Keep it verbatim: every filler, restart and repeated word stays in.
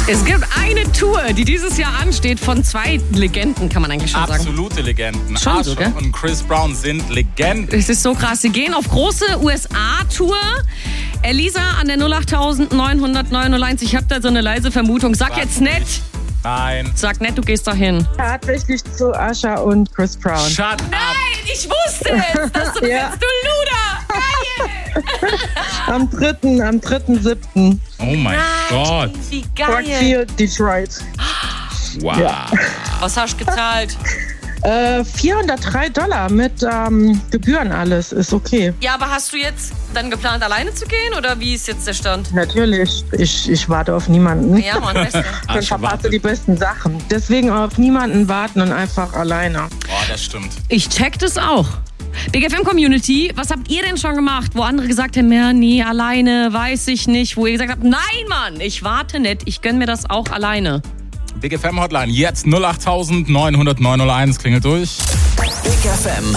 Es gibt eine Tour, die dieses Jahr ansteht, von zwei Legenden, kann man eigentlich schon sagen. Absolute Legenden. Schon Usher so, gell? und Chris Brown sind Legenden. Es ist so krass. Sie gehen auf große U S A-Tour. Elisa an der null acht neun null null neun null eins. Ich habe da so eine leise Vermutung. Sag, Sag jetzt nicht. nicht. Nein. Sag nicht, du gehst dahin. Tatsächlich zu Usher und Chris Brown. Shut up. Nein, ich wusste es. Dass du Ja. bist, du Luder. Geil. Am dritten, am dritten siebten Oh mein Nein, Gott. Wie Rock geil. vier, Detroit. Wow. Ja. Was hast du gezahlt? Äh, vierhundertdrei Dollar mit ähm, Gebühren alles, ist okay. Ja, aber hast du jetzt dann geplant, alleine zu gehen? Oder wie ist jetzt der Stand? Natürlich, ich, ich warte auf niemanden. Ja, Mann, weißt du. Dann verpasse die besten Sachen. Deswegen auf niemanden warten und einfach alleine. Oh, das stimmt. Ich check das auch. Big F M Community, was habt ihr denn schon gemacht, wo andere gesagt haben, ja, nee, alleine, weiß ich nicht, wo ihr gesagt habt, nein, Mann, ich warte nicht, ich gönn mir das auch alleine. Big F M Hotline, jetzt null acht neun null null neun null eins, klingelt durch. Big F M